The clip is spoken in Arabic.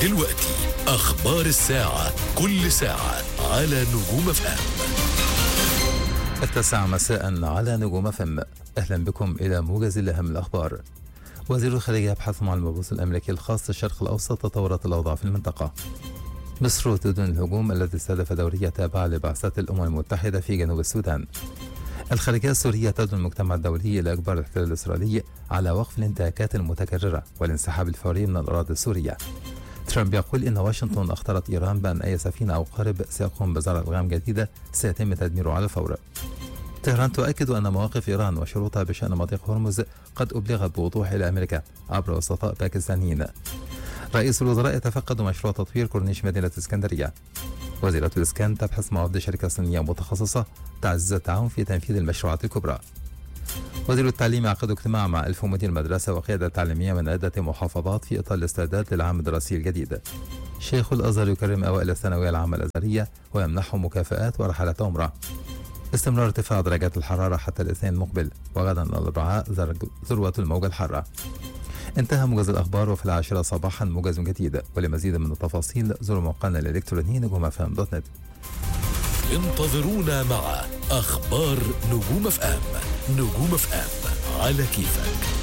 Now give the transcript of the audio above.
ودلوقتي أخبار الساعة، كل ساعة على نجوم FM. 9 مساء على نجوم FM. أهلا بكم إلى موجز لأهم الأخبار. وزير الخارجية يبحث مع المبعوث الأمريكي الخاص للشرق الأوسط تطورات الأوضاع في المنطقة. مصر تدين الهجوم الذي استهدف دورية تابعة لبعثات الأمم المتحدة في جنوب السودان. الخارجية السورية تدعو المجتمع الدولي إلى إجبار الاحتلال الإسرائيلي على وقف الانتهاكات المتكررة والانسحاب الفوري من الأراضي السورية. ترامب يقول إن واشنطن أخطرت إيران بأن أي سفينة أو قارب سيقوم بزرع ألغام جديدة سيتم تدميره على الفور. طهران تؤكد أن مواقف إيران وشروطها بشأن مضيق هرمز قد أبلغت بوضوح إلى أمريكا عبر وسطاء باكستانيين. رئيس الوزراء يتفقد مشروع تطوير كورنيش مدينة اسكندرية. وزيرة الإسكان تبحث مع وفد شركة صينية متخصصة تعزيز التعاون في تنفيذ المشروعات الكبرى. وزير التعليم يعقد اجتماع مع 1000 مدير مدرسة وقيادة تعليمية من عدة محافظات في إطار الاستعداد للعام الدراسي الجديد. شيخ الأزهر يكرم أوائل الثانوية العامة الأزهرية ويمنحهم مكافآت ورحلات عمرة. استمرار ارتفاع درجات الحرارة حتى الاثنين المقبل، وغدا الأربعاء ذروة الموجة الحارة. انتهى موجز الأخبار، وفي 10 صباحا موجز جديد. ولمزيد من التفاصيل زوروا موقعنا الإلكتروني نجوم.fm.net. انتظرونا مع أخبار نجوم FM. نجوم FM على كيفك.